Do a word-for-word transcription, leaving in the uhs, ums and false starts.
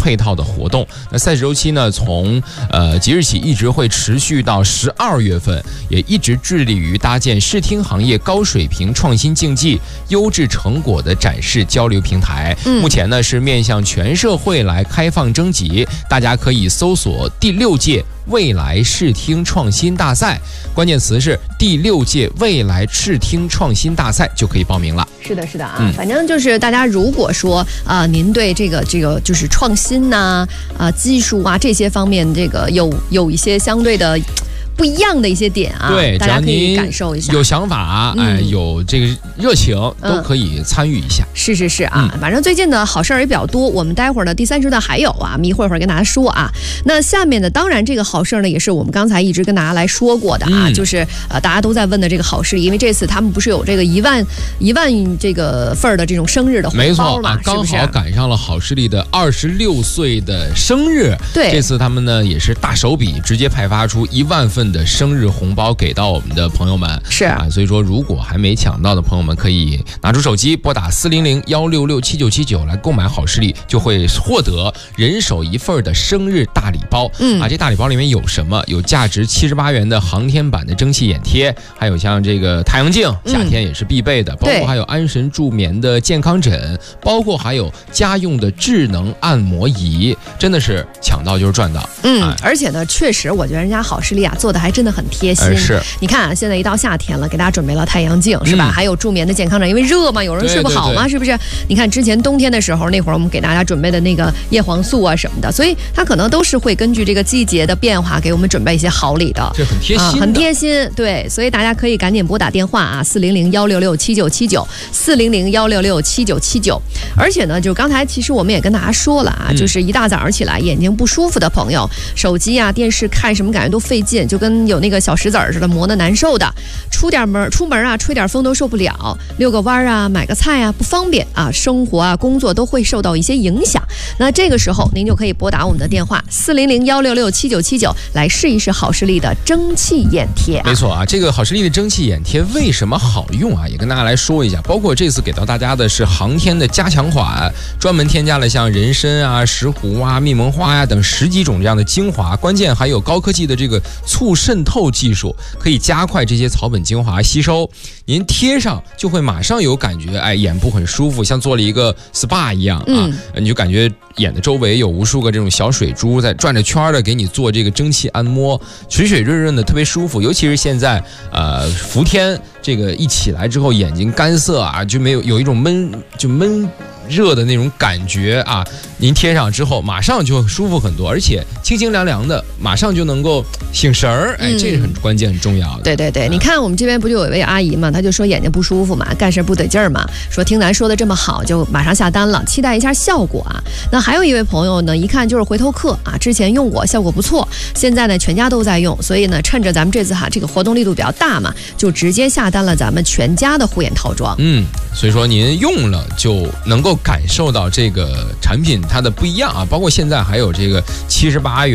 配套的活动。那赛事周期呢，从呃即日起一直会持续到十二月份，也一直致力于搭建视听行业高水平创新竞技优质成果的展示交流平台。嗯、目前呢是面向全社会来开放征集，大家可以搜索第六届未来视听创新大赛，关键词是第六届未来视听创新大赛就可以报名了。 是的，是的啊，嗯、反正就是大家如果说啊、呃，您对这个这个就是创新呐、啊、呃、技术啊这些方面，这个有有一些相对的不一样的一些点啊， 对， 大家可以感受一下。 有想法，嗯、哎，有这个热情，都可以参与一下。 嗯、是是是啊，嗯、反正最近的好事儿也比较多。我们待会儿呢第三时段还有啊，我们一会儿会儿跟大家说啊。那下面呢，当然这个好事儿呢，也是我们刚才一直跟大家来说过的啊，嗯、就是呃大家都在问的这个好事，因为这次他们不是有这个一万一万这个份儿的这种生日的红包嘛， 没错，刚好赶上了好视力的二十六岁的生日。 对， 这次他们呢也是大手笔，直接派发出一万份的生日红包给到我们的朋友们。 是啊，所以说如果还没抢到的朋友们，可以拿出手机拨打四零零幺六六七九七九来购买好视力，就会获得人手一份的生日大礼包。嗯啊，这大礼包里面有什么？有价值七十八元的航天版的蒸汽眼贴，还有像这个太阳镜，夏天也是必备的，嗯、包括还有安神助眠的健康枕，包括还有家用的智能按摩仪，真的是抢到就是赚到。 嗯，哎、而且呢，确实我觉得人家好视力啊做的还真的很贴心。呃、 是， 你看啊，现在一到夏天了，给大家准备了太阳镜，是吧？嗯、还有助眠的健康枕，因为热嘛，有人睡不好嘛，对对对，是不是？你看之前冬天的时候，那会儿我们给大家准备的那个叶黄素啊什么的，所以它可能都是会根据这个季节的变化给我们准备一些好礼的， 这很贴心、啊， 很贴心。对，所以大家可以赶紧拨打电话啊，四零零幺六六七九七九，四零零幺六六七九七九。而且呢，就刚才其实我们也跟大家说了啊，嗯、就是一大早上起来眼睛不舒服的朋友，手机啊、电视看什么感觉都费劲，就跟有那个小石子儿似的磨得难受的，出点门出门啊，吹点风都受不了，遛个弯啊，买个菜啊不方便啊，生活啊工作都会受到一些影响。那这个时候您就可以拨打我们的电话四零零幺六六七九七九来试一试好视力的蒸汽眼贴、啊。 没错啊，这个好视力的蒸汽眼贴为什么好用啊？也跟大家来说一下。包括这次给到大家的是航天的加强款，专门添加了像人参啊、石斛啊、蜜蒙花呀、啊、等十几种这样的精华，关键还有高科技的这个促渗透技术，可以加快这些草本精华吸收。您贴上就会马上有感觉，哎，眼部很舒服，像做了一个 S P A 一样啊，嗯、你就感觉眼的周围有无数个这种小水珠在转着圈的给你做这个蒸汽按摩，水水润润的，特别舒服。尤其是现在呃伏天，这个一起来之后眼睛干涩啊，就没有有一种闷就闷热的那种感觉啊，您贴上之后马上就舒服很多，而且清清凉凉的，马上就能够醒神儿。哎，这是很关键很重要的。 对对对，嗯、你看我们这边不就有一位阿姨嘛，她就说眼睛不舒服嘛，干事不得劲儿嘛，说听咱说的这么好，就马上下单了，期待一下效果啊。那还有一位朋友呢，一看就是回头客啊，之前用过，效果不错，现在呢全家都在用，所以呢趁着咱们这次哈这个活动力度比较大嘛，就直接下单了咱们全家的护眼套装。 嗯，所以说您用了就能够感受到这个产品它的不一样啊，包括现在还有这个七十八元。